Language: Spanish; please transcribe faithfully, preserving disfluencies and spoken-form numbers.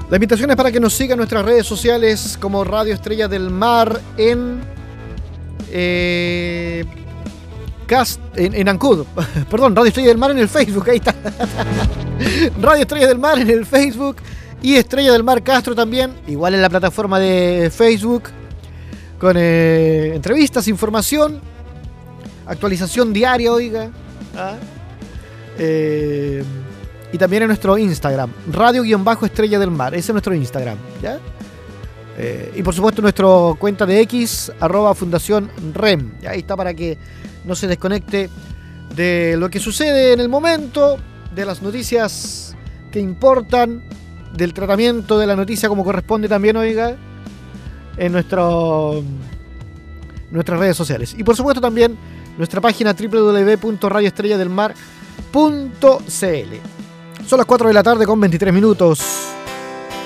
La invitación es para que nos sigan en nuestras redes sociales como Radio Estrella del Mar en eh, Cast, en, en Ancud. Perdón, Radio Estrella del Mar en el Facebook, ahí está. Radio Estrella del Mar en el Facebook y Estrella del Mar Castro también, igual en la plataforma de Facebook, con eh, entrevistas, información, actualización diaria, oiga. ¿Ah? Eh, y también en nuestro Instagram, Radio-Estrella del Mar, ese es nuestro Instagram, ¿ya? Eh, y por supuesto nuestra cuenta de X, arroba Fundación Rem. Y ahí está para que no se desconecte de lo que sucede en el momento, de las noticias que importan, del tratamiento de la noticia como corresponde también, oiga, en nuestro, nuestras redes sociales. Y por supuesto también nuestra página doble u doble u doble u punto radio estrella del mar punto c l. Son las cuatro de la tarde con veintitrés minutos.